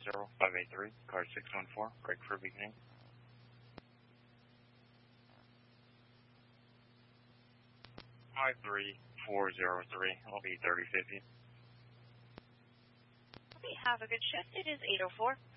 583, car 614, break for beginning. 53403, it'll be 3050. Okay, have a good shift. It is 8:04.